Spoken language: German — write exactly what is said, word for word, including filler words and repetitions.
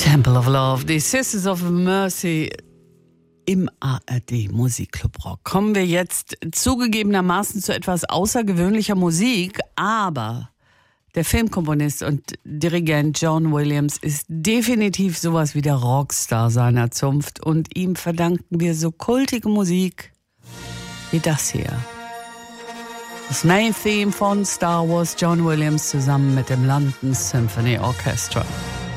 Temple of Love, die Sisters of Mercy im A R D Musikclub Rock. Kommen wir jetzt zugegebenermaßen zu etwas außergewöhnlicher Musik, aber der Filmkomponist und Dirigent John Williams ist definitiv sowas wie der Rockstar seiner Zunft und ihm verdanken wir so kultige Musik wie das hier. Das Main Theme von Star Wars, John Williams zusammen mit dem London Symphony Orchestra.